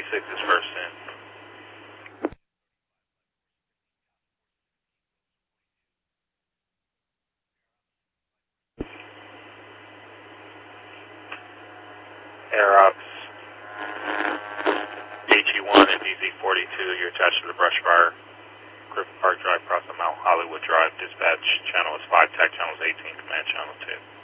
36 is first in. Air Ops, DG1 and DZ42, you're attached to the brush fire. Griffin Park Drive, across the Mount Hollywood Drive. Dispatch channel is 5, TAC channel is 18, command channel 2.